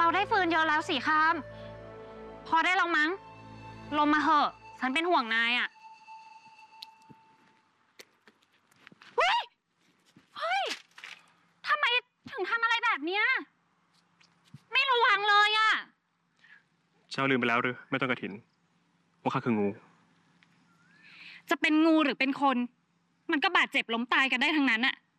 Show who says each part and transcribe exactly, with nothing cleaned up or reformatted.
Speaker 1: ได้ฟืนเยอะแล้วสิคามพอได้แล้วมั้งลงมาเหอะฉันเป็นห่วงนายอ่ะเฮ้ยเฮ้ยทำไมถึงทำอะไรแบบเนี้ยไม่ระวังเลยอ่ะ
Speaker 2: เจ้าลืมไปแล้วหรือไม่ต้องกระถินว่าข้าคืองู
Speaker 1: จะเป็นงูหรือเป็นคนมันก็บาดเจ็บล้มตายกันได้ทั้งนั้นอะ